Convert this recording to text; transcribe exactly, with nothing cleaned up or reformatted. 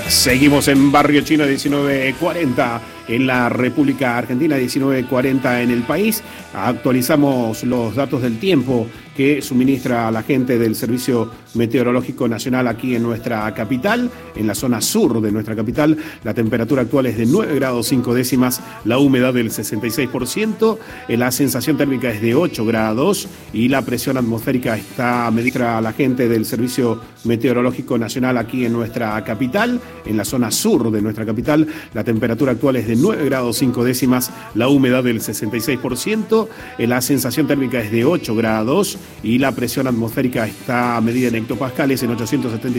Seguimos en Barrio Chino diecinueve cuarenta en la República Argentina, diecinueve cuarenta en el país. Actualizamos los datos del tiempo que suministra la gente del Servicio Meteorológico Nacional aquí en nuestra capital, en la zona sur de nuestra capital. La temperatura actual es de nueve grados cinco décimas, la humedad del sesenta y seis por ciento, la sensación térmica es de ocho grados y la presión atmosférica está medida a la gente del Servicio Meteorológico Nacional aquí en nuestra capital, en la zona sur de nuestra capital. La temperatura actual es de nueve grados cinco décimas, la humedad del sesenta y seis por ciento, la sensación térmica es de ocho grados y la presión atmosférica está medida en hectopascales en ochocientos setenta